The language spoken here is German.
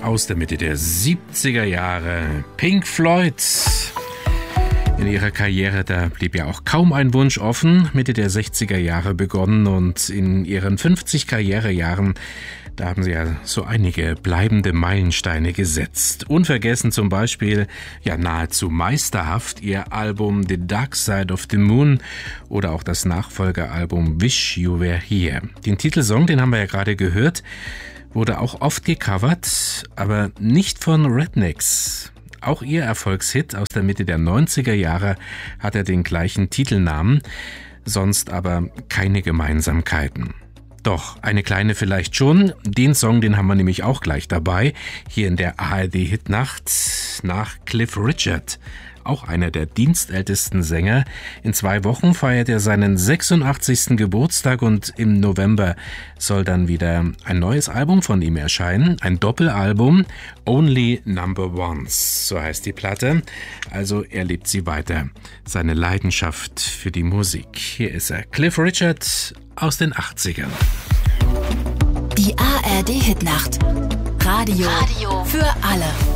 aus der Mitte der 70er Jahre. Pink Floyd. In ihrer Karriere, da blieb ja auch kaum ein Wunsch offen. Mitte der 60er Jahre begonnen und in ihren 50 Karrierejahren, da haben sie ja so einige bleibende Meilensteine gesetzt. Unvergessen zum Beispiel, ja nahezu meisterhaft, ihr Album The Dark Side of the Moon oder auch das Nachfolgealbum Wish You Were Here. Den Titelsong, den haben wir ja gerade gehört, wurde auch oft gecovert, aber nicht von Rednecks. Auch ihr Erfolgshit aus der Mitte der 90er Jahre hat den gleichen Titelnamen, sonst aber keine Gemeinsamkeiten. Doch, eine kleine vielleicht schon. Den Song, den haben wir nämlich auch gleich dabei, hier in der ARD-Hitnacht nach Cliff Richard. Auch einer der dienstältesten Sänger. In 2 Wochen feiert er seinen 86. Geburtstag und im November soll dann wieder ein neues Album von ihm erscheinen. Ein Doppelalbum, Only Number Ones, so heißt die Platte. Also er lebt sie weiter, seine Leidenschaft für die Musik. Hier ist er, Cliff Richard aus den 80ern. Die ARD-Hitnacht. Radio für alle.